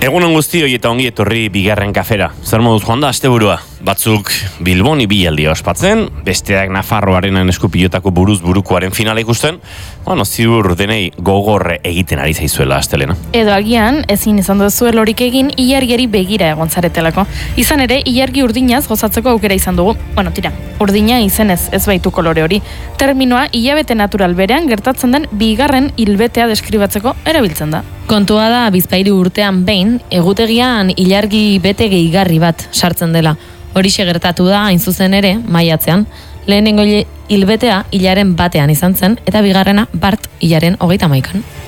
Egunon guztioi eta ongi etorri bigarren kafera. Zer moduz joan da asteburua? Batzuk Bilbon ibilaldia ospatzen, besteak Nafarroaren eskupilotako buruz burukoaren finala ikusten, ziur denei gogorre egiten ari zaizuela astelena. Edo agian, ezin izan duzu lorik egin ilargiari begira egon zaretelako. Izan ere, ilargi urdinaz gozatzeko aukera izan dugu. Urdina izenez ez baitu kolore hori. Terminoa hilabete natural berean gertatzen den bigarren hilbetea deskribatzeko erabiltzen da. Kontua da Bizpahiru urtean behin, egutegian ilargi bete gehigarri bat sartzen dela. Horixe gertatu da hain zuzen ere, maiatzean. Lehenengo hilbetea hilaren batean izan zen, eta bigarrena bart hilaren 31an.